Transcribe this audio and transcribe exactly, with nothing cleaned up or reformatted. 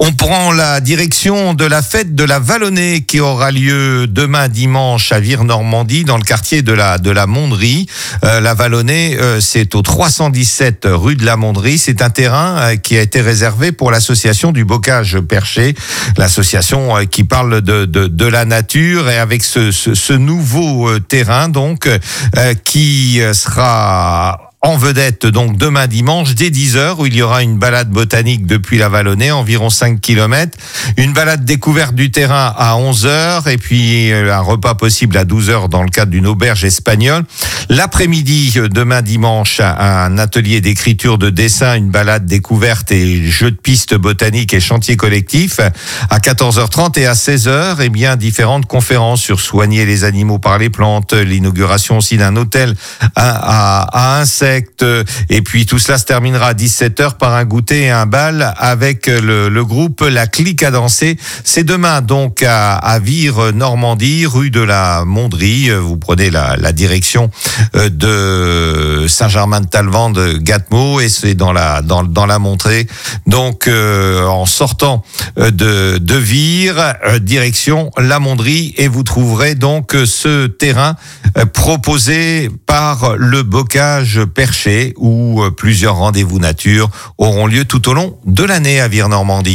On prend la direction de la fête de la Vallonnée qui aura lieu demain dimanche à Vire-Normandie dans le quartier de la de la Monderie. Euh, la Vallonnée, euh, c'est au trois cent dix-sept rue de la Monderie. C'est un terrain euh, qui a été réservé pour l'association du Bocage Perché, l'association euh, qui parle de, de de la nature, et avec ce ce, ce nouveau euh, terrain donc euh, qui sera en vedette donc demain dimanche dès dix heures, où il y aura une balade botanique depuis la Vallonnée, environ cinq kilomètres, une balade découverte du terrain à onze heures, et puis un repas possible à douze heures dans le cadre d'une auberge espagnole. L'après-midi, demain dimanche, un atelier d'écriture, de dessin, une balade découverte et jeux de pistes botaniques et chantier collectif à quatorze heures trente, et à seize heures, eh bien, différentes conférences sur soigner les animaux par les plantes, l'inauguration aussi d'un hôtel à, à, à insectes. Et puis tout cela se terminera à dix-sept heures par un goûter et un bal avec le, le groupe La Clique à danser. C'est demain donc à, à Vire-Normandie, rue de la Monderie. Vous prenez la, la direction de Saint-Germain-de-Talleyrand, de Gatmo, et c'est dans la dans, dans la Montrée. Donc euh, en sortant de, de Vire, euh, direction la Monderie, et vous trouverez donc ce terrain euh, proposé par le Bocage Perché, où plusieurs rendez-vous nature auront lieu tout au long de l'année à Vire-Normandie.